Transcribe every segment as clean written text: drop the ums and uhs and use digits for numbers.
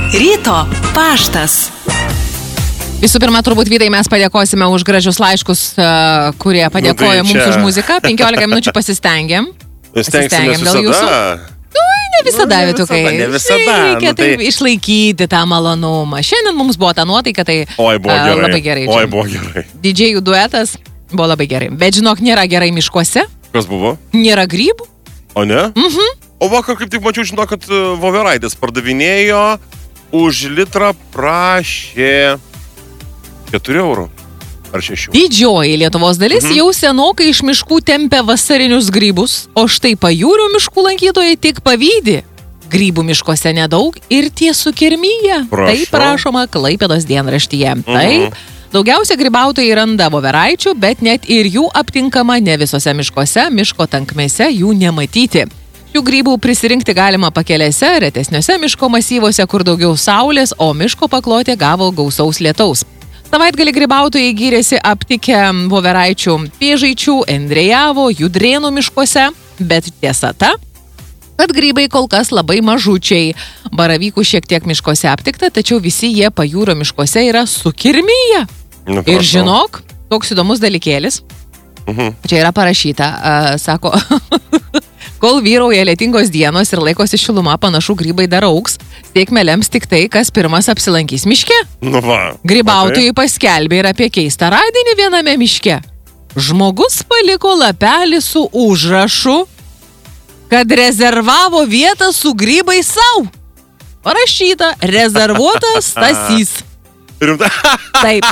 Ryto paštas. Visų pirma, turbūt Vydai mes padėkosime už gražius laiškus, kurie padėkojo mums už muziką. 15 minučių pasistengėm. Pasistengėm dėl jūsų. Ne visada, Vytukai. Ne visada. Reikia išlaikyti tą malonumą. Šiandien mums buvo ta nuotaika, tai labai gerai. Oi, buvo gerai. Didžėjų duetas buvo labai gerai. Bet žinok, nėra gerai miškuose. Kas buvo? Nėra grybų. O ne? O vakar kaip tik mačiau, žinok, kad voveraitis pardavinėjo, už litrą prašė 4 eurų ar 6. Didžioji Lietuvos dalis jau senokai iš miškų tempia vasarinius grybus, o štai pajūrio miškų lankytojai tik pavydi. Grybų miškuose nedaug ir tie sukirmyje. Taip rašoma Klaipėdos dienraštyje. Taip. Daugiausia grybautojai randa voveraičių, bet net ir jų aptinkama ne visose miškuose, miško tankmėse jų nematyti. Šių grybų prisirinkti galima pakelėse, retesniuose miško masyvose, kur daugiau saulės, o miško paklotė gavo gausaus lietaus. Savaitgalį grybautojai gyrėsi aptikę voveraičių Pėžaičių, Endrejavo, Judrėnų miškuose, bet tiesa ta, kad grybai kol kas labai mažučiai. Baravykų šiek tiek miškuose aptikta, tačiau visi jie pajūrio miškuose yra sukirmyje. Ir žinok, toks įdomus dalykėlis. Čia yra parašyta, sako, kol vyrauja lietingos dienos ir laikosi šiluma, panašu grybai dar augs, sėkmę lems tik tai, kas pirmas apsilankys miške. Grybautojai paskelbė ir apie keistą radinį viename miške. Žmogus paliko lapelį su užrašu, kad rezervavo vietą su grybai sau. Parašyta, rezervuotas Stasys. Taip.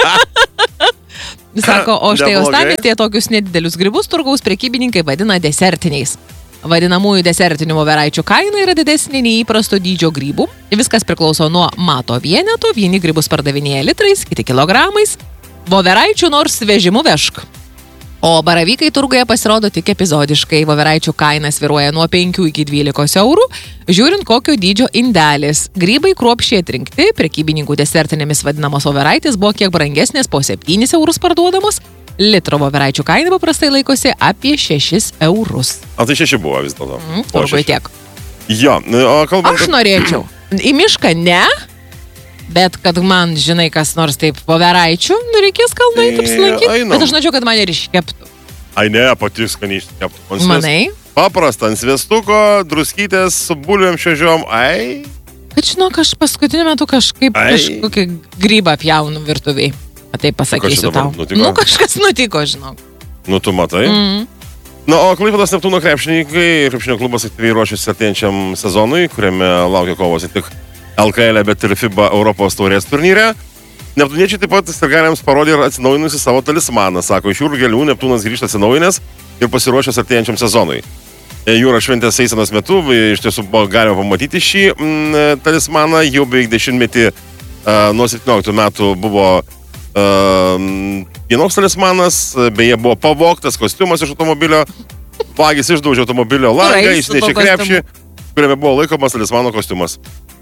Sako, o štai uostamiestėje tokius nedidelius grybus turgaus prekybininkai vadina desertiniais. Vadinamųjų desertinių voveraičių kaina yra didesnė nei įprasto dydžio grybų. Viskas priklauso nuo mato vieneto, vieni grybus pardavinėja litrais, kiti kilogramais. Voveraičių nors vežimu vežk. O baravykai turguje pasirodo tik epizodiškai. Voveraičių kaina svyruoja nuo 5 iki 12 eurų, žiūrint kokio dydžio indelis. Grybai kruopščiai atrinkti, prekybininkų desertinėmis vadinamos voveraitės buvo kiek brangesnės, po 7 eurus parduodamos. Litro voveraičių kaina paprastai laikosi apie 6 eurus. O tai 6 buvo vis dėlto. Turguje tiek. Jo, o kalbant... Aš norėčiau. Į mišką ne, bet kad man, žinai, kas nors taip voveraičių, reikės kalnai apsilankyti. Bet aš norėčiau, kad man ir iškeptų. Ai ne, pati skaniai iškeptų. Manai? Paprasta, ant sviestuko, druskytės su bulvėm šviežiom. Ai. Bet žinok, aš paskutiniu metu kažkaip kažkokį grybą pjaunu virtuviai. Taip pasakysiu tau. Kažkas nutiko, žinok. Tu matai? Na, o Klaipėdos Neptūno krepšininkai ir krepšinio klubas aktyviai ruošiasi artėjančiam sezonui, kuriame laukia kovos tik LKL, bet ir FIBA Europos taurės turnyre. Neptūniečiai taip pat sirgaliams parodė ir atsinaujinusi savo talismaną. Sako, iš jūrų gėlių Neptūnas grįžta atsinaujinęs ir pasiruošęs artėjančiam sezonui. Jūra šventės eisenos metu iš tiesų buvo galima pamatyti šį talismaną. Jau beveik 10-metį nuo 17 metų buvo vienoks talismanas, beje buvo pavogtas kostiumas iš automobilio. Vagis išdaužė automobilio langą, išsinešė krepšį, kuriame buvo laikomas talismano kostiumas.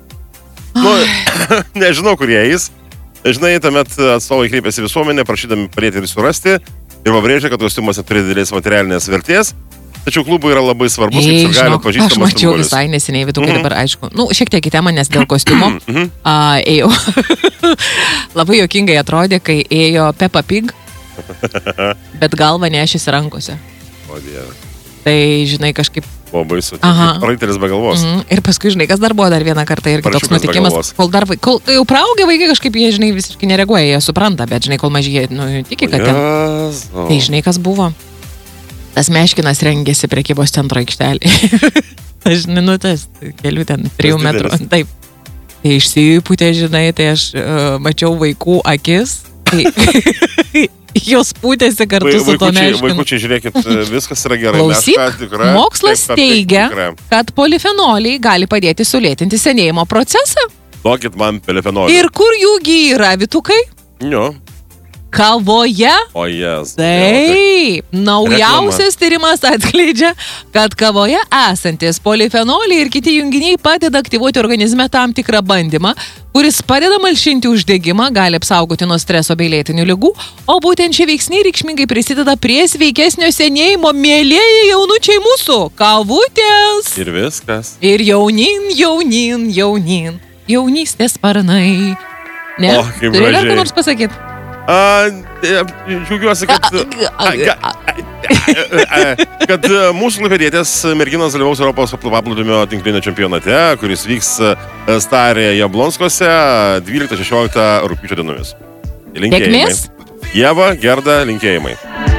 Nežinau, kurie jis. Žinai, tuomet atstovai kreipėsi visuomenę, prašydami padėti ir surasti ir pabrėžė, kad kostiumas turi didelės materialinės vertės. Tačiau klubui yra labai svarbus, kaip sirgalio atpažįstamas simbolis. Aš mačiau visai neseniai, Vytukai, dabar aišku. Šiek tiek į temą, nes dėl kostiumo ėjau. Labai juokingai atrodė, kai ėjo Peppa Pig, bet galva nešėsi rankose. O Dieve. Tai, žinai, kažkaip... Buvo baisu. Raitelis be galvos. Ir paskui, žinai, kas dar buvo dar vieną kartą irgi toks nutikimas. Kol jau praaugę vaikai kažkaip, jie, žinai, visiškai nereaguoja, jie supranta, bet, žinai, kol maži jie, tiki, kad ten... Tai, žinai, kas buvo? Tas Meškinas rengėsi prekybos centro aikštelį. Aš minutės, kelių ten 3 metrų. Taip. Tai išsipūtė, žinai, tai aš mačiau vaikų akis. Jos pūtėsi kartu su to Meškinu. Vaikučiai, žiūrėkit, viskas yra gerai. Klausyk, mokslas teigia, kad polifenoliai gali padėti sulėtinti senėjimo procesą. Duokit man polifenolį. Ir kur jųgi yra, Vytukai? Kavoje? O jas. Taip. Naujausias tyrimas atskleidžia, kad kavoje esantis polifenoliai ir kiti junginiai padeda aktyvuoti organizme tam tikrą bandymą, kuris padeda malšinti uždegimą, gali apsaugoti nuo streso bei lėtinių ligų, o būtent šie veiksniai reikšmingai prisideda prie sveikesnio senėjimo. Mielieji jaunučiai mūsų, kavutės. Ir viskas. Ir jaunin. jaunystės sparnai. Ne? O, kaip Turi dar gražiai. ką nors pasakyti? Džiaugiuosi, kad mūsų klaipėdietės merginos dalyvaus Europos paplūdimio tinklinio čempionate, kuris vyks Starėje Jablonskose 12-16 rugpjūčio dienomis. Linkėjimai. Sėkmės? Ieva, Gerda, linkėjimai.